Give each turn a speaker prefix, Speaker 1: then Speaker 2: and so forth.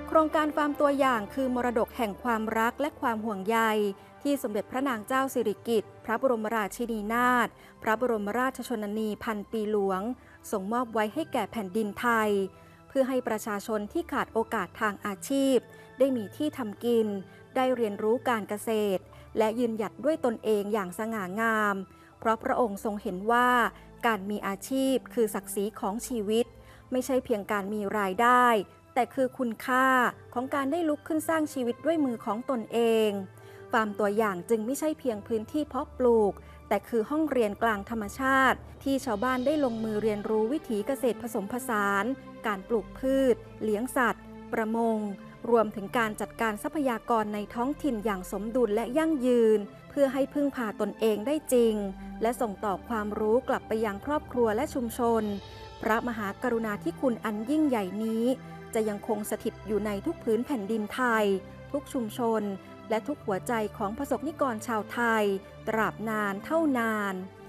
Speaker 1: โครงการฟาร์มตัวอย่างคือมรดกแห่งความรักและความห่วงใยที่สมเด็จพระนางเจ้าสิริกิติ์พระบรมราชินีนาถพระบรมราชชนนีพันปีหลวงส่งมอบไว้ให้แก่แผ่นดินไทยเพื่อให้ประชาชนที่ขาดโอกาสทางอาชีพได้มีที่ทำกินได้เรียนรู้การเกษตรและยืนหยัดด้วยตนเองอย่างสง่างามเพราะพระองค์ทรงเห็นว่าการมีอาชีพคือศักดิ์ศรีของชีวิตไม่ใช่เพียงการมีรายได้แต่คือคุณค่าของการได้ลุกขึ้นสร้างชีวิตด้วยมือของตนเองฟาร์มตัวอย่างจึงไม่ใช่เพียงพื้นที่เพาะปลูกแต่คือห้องเรียนกลางธรรมชาติที่ชาวบ้านได้ลงมือเรียนรู้วิถีเกษตรผสมผสานการปลูกพืชเลี้ยงสัตว์ประมงรวมถึงการจัดการทรัพยากรในท้องถิ่นอย่างสมดุลและยั่งยืนเพื่อให้พึ่งพาตนเองได้จริงและส่งต่อความรู้กลับไปยังครอบครัวและชุมชนพระมหากรุณาธิคุณอันยิ่งใหญ่นี้จะยังคงสถิตอยู่ในทุกพื้นแผ่นดินไทยทุกชุมชนและทุกหัวใจของประสบนิกรชาวไทยตราบนานเท่านาน